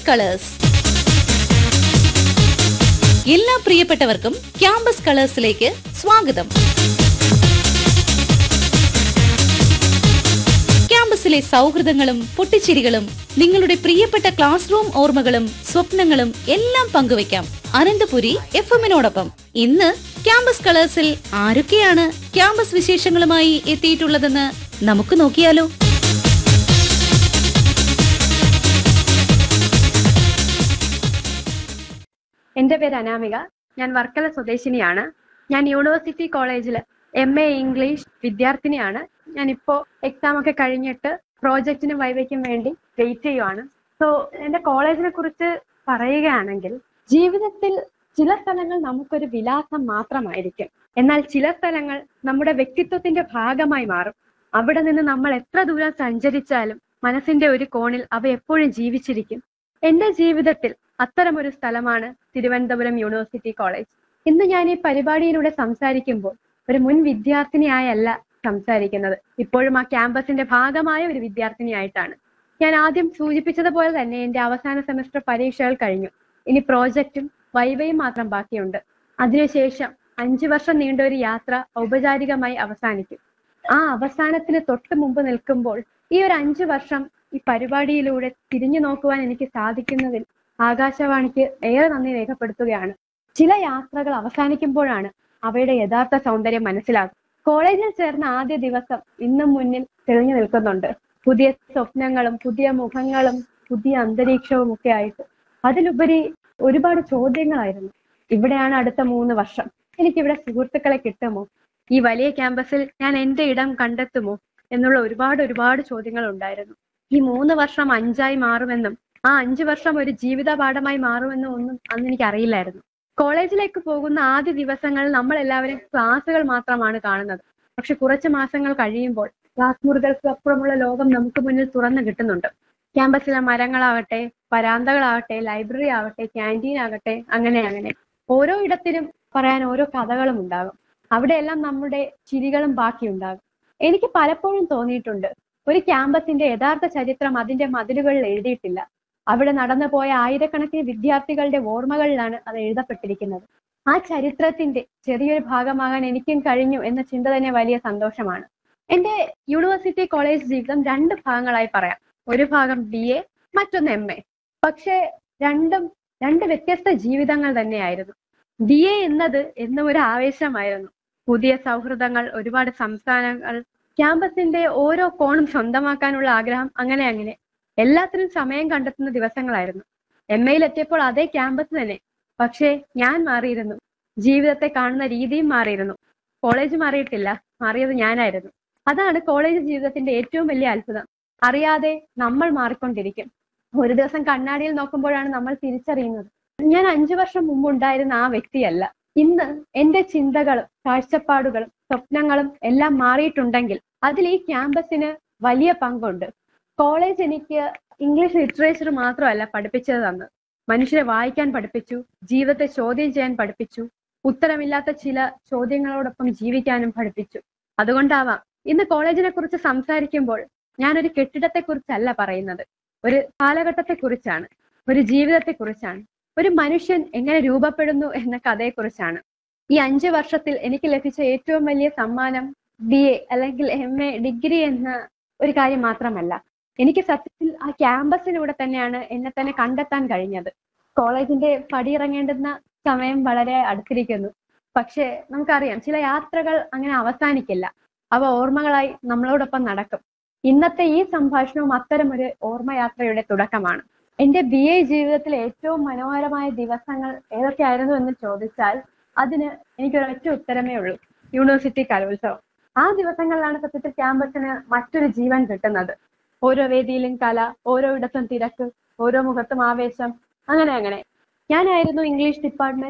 Campus colours. എല്ലാ പ്രിയപ്പെട്ടവർക്കും campus കളേഴ്സിലേക്ക് സ്വാഗതം. ക്യാമ്പസിലെ സൗഹൃദങ്ങളും പൊട്ടിച്ചിരികളും നിങ്ങളുടെ പ്രിയപ്പെട്ട ക്ലാസ് റൂം ഓർമ്മകളും സ്വപ്നങ്ങളും എല്ലാം പങ്കുവയ്ക്കാം അനന്തപുരി FM-നോടൊപ്പം. ഇന്ന് ക്യാമ്പസ് കളേഴ്സിൽ ആരൊക്കെയാണ് ക്യാമ്പസ് വിശേഷങ്ങളുമായി എത്തിയിട്ടുള്ളതെന്ന് നമുക്ക് നോക്കിയാലോ. എൻ്റെ പേര് അനാമിക. ഞാൻ വർക്കല സ്വദേശിനിയാണ്. ഞാൻ യൂണിവേഴ്സിറ്റി കോളേജിൽ MA ഇംഗ്ലീഷ് വിദ്യാർത്ഥിനിയാണ്. ഞാനിപ്പോൾ എക്സാം ഒക്കെ കഴിഞ്ഞിട്ട് പ്രോജക്റ്റിനും വൈവയ്ക്കും വേണ്ടി വെയിറ്റ് ചെയ്യുവാണ്. സോ എൻ്റെ കോളേജിനെ കുറിച്ച് പറയുകയാണെങ്കിൽ, ജീവിതത്തിൽ ചില സ്ഥലങ്ങൾ നമുക്കൊരു വിലാസം മാത്രമായിരിക്കും. എന്നാൽ ചില സ്ഥലങ്ങൾ നമ്മുടെ വ്യക്തിത്വത്തിന്റെ ഭാഗമായി മാറും. അവിടെ നിന്ന് നമ്മൾ എത്ര ദൂരം സഞ്ചരിച്ചാലും മനസ്സിന്റെ ഒരു കോണിൽ അവ എപ്പോഴും ജീവിച്ചിരിക്കും. എൻ്റെ ജീവിതത്തിൽ അത്തരമൊരു സ്ഥലമാണ് തിരുവനന്തപുരം യൂണിവേഴ്സിറ്റി കോളേജ്. ഇന്ന് ഞാൻ ഈ പരിപാടിയിലൂടെ സംസാരിക്കുമ്പോൾ ഒരു മുൻ വിദ്യാർത്ഥിനിയായല്ല സംസാരിക്കുന്നത്, ഇപ്പോഴും ആ ക്യാമ്പസിന്റെ ഭാഗമായ ഒരു വിദ്യാർത്ഥിനിയായിട്ടാണ്. ഞാൻ ആദ്യം സൂചിപ്പിച്ചതുപോലെ തന്നെ എൻ്റെ അവസാന സെമസ്റ്റർ പരീക്ഷകൾ കഴിഞ്ഞു. ഇനി പ്രോജക്റ്റും വൈവയും മാത്രം ബാക്കിയുണ്ട്. അതിനുശേഷം 5 വർഷം നീണ്ട ഒരു യാത്ര ഔപചാരികമായി അവസാനിക്കും. ആ അവസാനത്തിന് തൊട്ട് മുമ്പ് നിൽക്കുമ്പോൾ ഈ ഒരു 5 വർഷം ഈ പരിപാടിയിലൂടെ തിരിഞ്ഞു നോക്കുവാൻ എനിക്ക് സാധിക്കുന്നതിൽ ആകാശവാണിക്ക് ഏറെ നന്ദി രേഖപ്പെടുത്തുകയാണ്. ചില യാത്രകൾ അവസാനിക്കുമ്പോഴാണ് അവയുടെ യഥാർത്ഥ സൗന്ദര്യം മനസ്സിലാകും. കോളേജിൽ ചേർന്ന ആദ്യ ദിവസം ഇന്നും മുന്നിൽ തെളിഞ്ഞു നിൽക്കുന്നുണ്ട്. പുതിയ സ്വപ്നങ്ങളും പുതിയ മുഖങ്ങളും പുതിയ അന്തരീക്ഷവും ഒക്കെ ആയിട്ട്. അതിലുപരി ഒരുപാട് ചോദ്യങ്ങളായിരുന്നു. ഇവിടെയാണ് അടുത്ത 3 വർഷം. എനിക്കിവിടെ സുഹൃത്തുക്കളെ കിട്ടുമോ? ഈ വലിയ ക്യാമ്പസിൽ ഞാൻ എൻ്റെ ഇടം കണ്ടെത്തുമോ എന്നുള്ള ഒരുപാട് ചോദ്യങ്ങൾ ഉണ്ടായിരുന്നു. ഈ 3 വർഷം 5ആയി മാറുമെന്നും ആ 5 വർഷം ഒരു ജീവിത പാഠമായി മാറുമെന്നും ഒന്നും അന്ന് എനിക്ക് അറിയില്ലായിരുന്നു. കോളേജിലേക്ക് പോകുന്ന ആദ്യ ദിവസങ്ങളിൽ നമ്മൾ എല്ലാവരും ക്ലാസ്സുകൾ മാത്രമാണ് കാണുന്നത്. പക്ഷെ കുറച്ച് മാസങ്ങൾ കഴിയുമ്പോൾ ക്ലാസ് മുറികൾക്ക് അപ്പുറമുള്ള ലോകം നമുക്ക് മുന്നിൽ തുറന്നു കിട്ടുന്നുണ്ട്. ക്യാമ്പസിലെ മരങ്ങളാവട്ടെ, വരാന്തകളാവട്ടെ, ലൈബ്രറി ആവട്ടെ, ക്യാൻറ്റീൻ ആകട്ടെ, അങ്ങനെ ഓരോ ഇടത്തിനും പറയാൻ ഓരോ കഥകളും ഉണ്ടാകും. അവിടെയെല്ലാം നമ്മുടെ ചിരികളും ബാക്കിയുണ്ടാകും. എനിക്ക് പലപ്പോഴും തോന്നിയിട്ടുണ്ട്, ഒരു ക്യാമ്പസിന്റെ യഥാർത്ഥ ചരിത്രം അതിന്റെ മതിലുകളിൽ എഴുതിയിട്ടില്ല. അവിടെ നടന്നു പോയ ആയിരക്കണക്കിന് വിദ്യാർത്ഥികളുടെ ഓർമ്മകളിലാണ് അത് എഴുതപ്പെട്ടിരിക്കുന്നത്. ആ ചരിത്രത്തിന്റെ ചെറിയൊരു ഭാഗമാകാൻ എനിക്കും കഴിഞ്ഞു എന്ന ചിന്ത തന്നെ വലിയ സന്തോഷമാണ്. എൻ്റെ യൂണിവേഴ്സിറ്റി കോളേജ് ജീവിതം 2 ഭാഗങ്ങളായി പറയാം. ഒരു ഭാഗം BA, മറ്റൊന്ന് MA. പക്ഷേ രണ്ടും 2 വ്യത്യസ്ത ജീവിതങ്ങൾ തന്നെയായിരുന്നു. BA എന്നത് എന്നും ഒരു ആവേശമായിരുന്നു. പുതിയ സൗഹൃദങ്ങൾ, ഒരുപാട് സംസ്ഥാനങ്ങൾ, ക്യാമ്പസിന്റെ ഓരോ കോണും സ്വന്തമാക്കാനുള്ള ആഗ്രഹം, അങ്ങനെ എല്ലാത്തിനും സമയം കണ്ടെത്തുന്ന ദിവസങ്ങളായിരുന്നു. MAയിൽ എത്തിയപ്പോൾ അതേ ക്യാമ്പസ് തന്നെ, പക്ഷേ ഞാൻ മാറിയിരുന്നു. ജീവിതത്തെ കാണുന്ന രീതിയും മാറിയിരുന്നു. കോളേജ് മാറിയിട്ടില്ല, മാറിയത് ഞാനായിരുന്നു. അതാണ് കോളേജ് ജീവിതത്തിന്റെ ഏറ്റവും വലിയ അത്ഭുതം. അറിയാതെ നമ്മൾ മാറിക്കൊണ്ടിരിക്കും. ഒരു ദിവസം കണ്ണാടിയിൽ നോക്കുമ്പോഴാണ് നമ്മൾ തിരിച്ചറിയുന്നത്, ഞാൻ 5 വർഷം മുമ്പ് ഉണ്ടായിരുന്ന ആ വ്യക്തിയല്ല. ഇന്ന് എൻ്റെ ചിന്തകളും കാഴ്ചപ്പാടുകളും സ്വപ്നങ്ങളും എല്ലാം മാറിയിട്ടുണ്ടെങ്കിൽ അതിൽ ഈ ക്യാമ്പസിന് വലിയ പങ്കുണ്ട്. കോളേജ് എനിക്ക് ഇംഗ്ലീഷ് ലിറ്ററേച്ചർ മാത്രമല്ല പഠിപ്പിച്ചത് തന്നത്. മനുഷ്യരെ വായിക്കാൻ പഠിപ്പിച്ചു, ജീവിതത്തെ ചോദ്യം ചെയ്യാൻ പഠിപ്പിച്ചു, ഉത്തരമില്ലാത്ത ചില ചോദ്യങ്ങളോടൊപ്പം ജീവിക്കാനും പഠിപ്പിച്ചു. അതുകൊണ്ടാവാം ഇന്ന് കോളേജിനെ കുറിച്ച് സംസാരിക്കുമ്പോൾ ഞാനൊരു കെട്ടിടത്തെക്കുറിച്ചല്ല പറയുന്നത്, ഒരു കാലഘട്ടത്തെക്കുറിച്ചാണ്, ഒരു ജീവിതത്തെക്കുറിച്ചാണ്, ഒരു മനുഷ്യൻ എങ്ങനെ രൂപപ്പെടുന്നു എന്ന കഥയെക്കുറിച്ചാണ്. ഈ 5 വർഷത്തിൽ എനിക്ക് ലഭിച്ച ഏറ്റവും വലിയ സമ്മാനം BA അല്ലെങ്കിൽ MA ഡിഗ്രി എന്ന ഒരു കാര്യം മാത്രമല്ല. എനിക്ക് സത്യത്തിൽ ആ ക്യാമ്പസിലൂടെ തന്നെയാണ് എന്നെ തന്നെ കണ്ടെത്താൻ കഴിഞ്ഞത്. കോളേജിന്റെ പടിയിറങ്ങേണ്ടുന്ന സമയം വളരെ അടുത്തിരിക്കുന്നു. പക്ഷെ നമുക്കറിയാം, ചില യാത്രകൾ അങ്ങനെ അവസാനിക്കില്ല. അവ ഓർമ്മകളായി നമ്മളോടൊപ്പം നടക്കും. ഇന്നത്തെ ഈ സംഭാഷണവും അത്തരം ഒരു ഓർമ്മയാത്രയുടെ തുടക്കമാണ്. എൻ്റെ BA ജീവിതത്തിലെ ഏറ്റവും മനോഹരമായ ദിവസങ്ങൾ ഏതൊക്കെയായിരുന്നു എന്ന് ചോദിച്ചാൽ അതിന് എനിക്കൊരൊറ്റ ഉത്തരമേ ഉള്ളൂ: യൂണിവേഴ്സിറ്റി കലോത്സവം. ആ ദിവസങ്ങളിലാണ് സത്യത്തിൽ ക്യാമ്പസിന് മറ്റൊരു ജീവൻ കിട്ടുന്നത്. ഓരോ വേദിയിലും കല, ഓരോ ഇടത്തും തിരക്ക്, ഓരോ മുഖത്തും ആവേശം, അങ്ങനെ ഞാനായിരുന്നു ഇംഗ്ലീഷ് ഡിപ്പാർട്ട്മെന്റ്